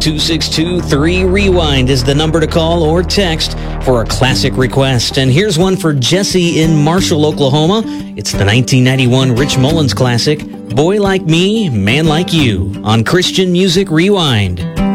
888-262-3REWIND is the number to call or text for a classic request. And here's one for Jesse in Marshall, Oklahoma. It's the 1991 Rich Mullins classic, Boy Like Me, Man Like You, on Christian Music Rewind.